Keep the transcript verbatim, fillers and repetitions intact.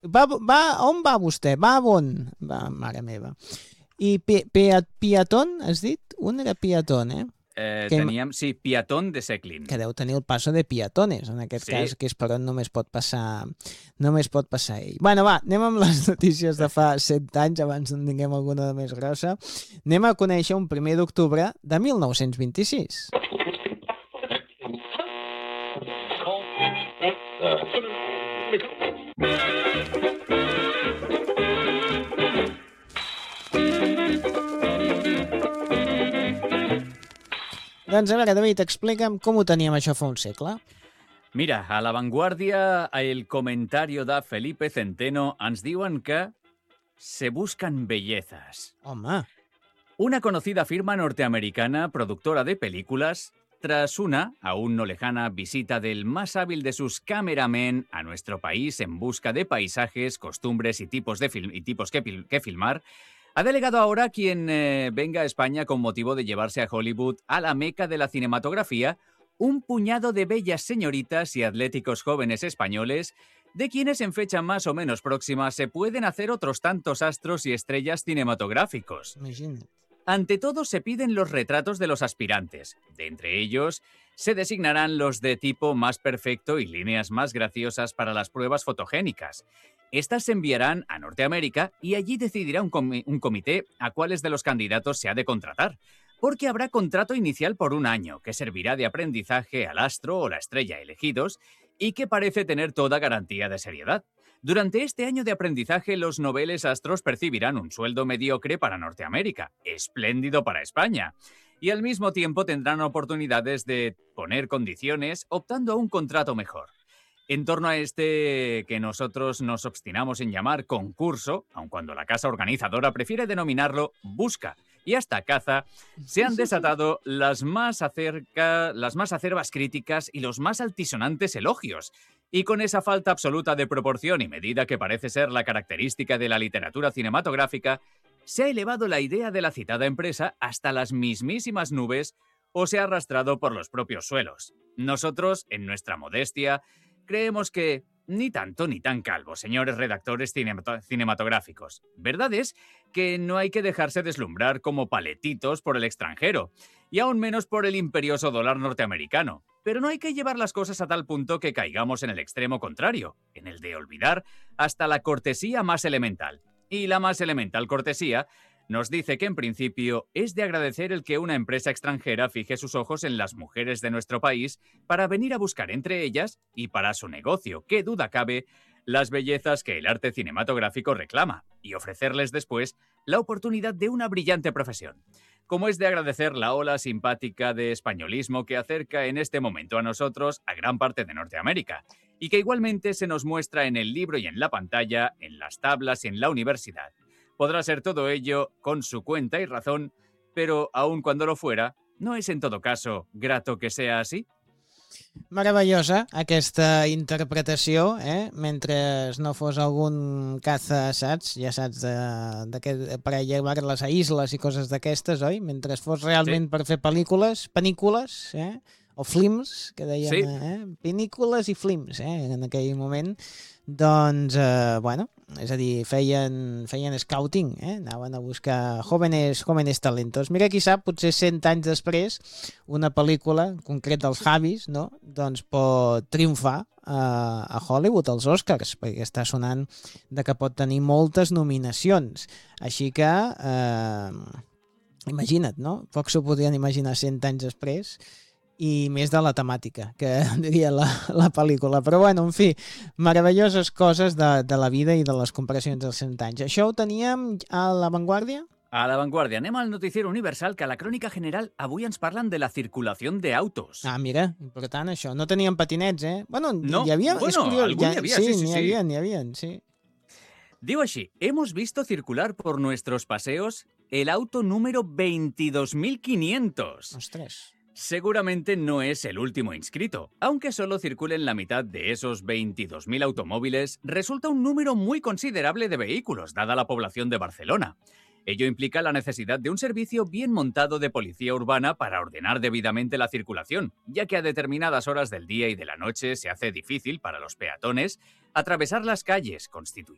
Va, va, on va vostè? Va on? Va, mare meva. I pi, pi, piatón, has dit? Un era piatón, eh? Eh, que, teníem, sí, Piatón de Seclin. Que deu tenir el passo de piatones, en aquest sí. cas, que és per on només pot passar només pot passar ell. Bueno, va, anem amb les notícies de fa cent anys, abans en tinguem alguna de més grossa. Anem a conèixer un primer d'octubre de mil nou-cents vint-i-sis. Doncs a veure, David, explica'm com ho teníem això fa un segle. Mira, a La Vanguardia, el comentario de Felipe Centeno ens diuen que se buscan bellezas. Home. Una conocida firma norteamericana, productora de películas, tras una, aún no lejana, visita del más hábil de sus cameramen a nuestro país en busca de paisajes, costumbres y tipos, de fil- y tipos que, pil- que filmar, ha delegado ahora quien eh, venga a España con motivo de llevarse a Hollywood, a la meca de la cinematografía, un puñado de bellas señoritas y atléticos jóvenes españoles, de quienes en fecha más o menos próxima se pueden hacer otros tantos astros y estrellas cinematográficos. Imagina't. Ante todo se piden los retratos de los aspirantes. De entre ellos se designarán los de tipo más perfecto y líneas más graciosas para las pruebas fotogénicas. Estas se enviarán a Norteamérica y allí decidirá un, comi- un comité a cuáles de los candidatos se ha de contratar, porque habrá contrato inicial por un año que servirá de aprendizaje al astro o la estrella elegidos y que parece tener toda garantía de seriedad. Durante este año de aprendizaje, los noveles astros percibirán un sueldo mediocre para Norteamérica, espléndido para España, y al mismo tiempo tendrán oportunidades de poner condiciones optando a un contrato mejor. En torno a este que nosotros nos obstinamos en llamar concurso, aun cuando la casa organizadora prefiere denominarlo busca y hasta caza, se han desatado las más, acerca, las más acerbas críticas y los más altisonantes elogios. Y con esa falta absoluta de proporción y medida que parece ser la característica de la literatura cinematográfica, se ha elevado la idea de la citada empresa hasta las mismísimas nubes o se ha arrastrado por los propios suelos. Nosotros, en nuestra modestia, creemos que ni tanto ni tan calvo, señores redactores cinemat- cinematográficos. Verdad es que no hay que dejarse deslumbrar como paletitos por el extranjero, y aún menos por el imperioso dólar norteamericano. Pero no hay que llevar las cosas a tal punto que caigamos en el extremo contrario, en el de olvidar hasta la cortesía más elemental. Y la más elemental cortesía nos dice que en principio es de agradecer el que una empresa extranjera fije sus ojos en las mujeres de nuestro país para venir a buscar entre ellas, y para su negocio, qué duda cabe, las bellezas que el arte cinematográfico reclama, y ofrecerles después la oportunidad de una brillante profesión. Como es de agradecer la ola simpática de españolismo que acerca en este momento a nosotros a gran parte de Norteamérica, y que igualmente se nos muestra en el libro y en la pantalla, en las tablas y en la universidad. Podrá ser todo ello con su cuenta y razón, pero aun cuando lo fuera, ¿no es en todo caso grato que sea así? Meravellosa aquesta interpretació, eh? Mentre no fos algun caza, saps? Ja saps, de, de, per llevar-les a isles i coses d'aquestes, oi? Mentre fos realment sí. Per fer pel·lícules, panícules, eh? O films, que dèiem, sí. eh? Pinícules i films, eh? En aquell moment. Doncs, eh, bueno, és a dir, feien, feien scouting, eh? Anaven a buscar jóvenes, jóvenes talentos. Mira, qui sap, potser cent anys després, una pel·lícula, en concret dels Javis, no? Doncs pot triomfar a, a Hollywood, als Oscars, perquè està sonant de que pot tenir moltes nominacions. Així que, eh, imagina't, no? Pocs s'ho podien imaginar cent anys després, i més de la temàtica, que diria la, la pel·lícula. Però bueno, en fi, meravelloses coses de, de la vida i de les comparacions dels cent anys. Això ho teníem a La Vanguardia? A La Vanguardia. Anem al noticiero Universal, que a la Crònica General avui ens parlen de la circulació d'autos. Ah, mira, important això. No teníem patinets, eh? Bueno, no, hi havia... bueno, algun hi havia, sí, sí, sí, n'hi sí. havia, n'hi havia, sí. Digo así, hemos visto circular por nuestros paseos el auto número veintidós mil quinientos. Ostras. Seguramente no es el último inscrito. Aunque solo circulen la mitad de esos veintidós mil automóviles, resulta un número muy considerable de vehículos, dada la población de Barcelona. Ello implica la necesidad de un servicio bien montado de policía urbana para ordenar debidamente la circulación, ya que a determinadas horas del día y de la noche se hace difícil para los peatones atravesar las calles, constituyendo